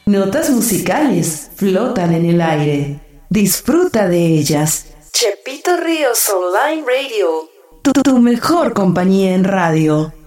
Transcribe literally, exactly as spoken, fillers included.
Notas musicales flotan en el aire. Disfruta de ellas. Chepito Ríos Online Radio. Tu, tu mejor compañía en radio.